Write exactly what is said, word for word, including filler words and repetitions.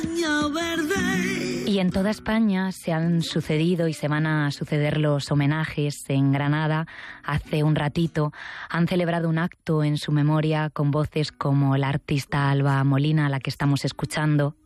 España verde. Y en toda España se han sucedido y se van a suceder los homenajes. En Granada, hace un ratito, han celebrado un acto en su memoria con voces como la artista Alba Molina, a la que estamos escuchando,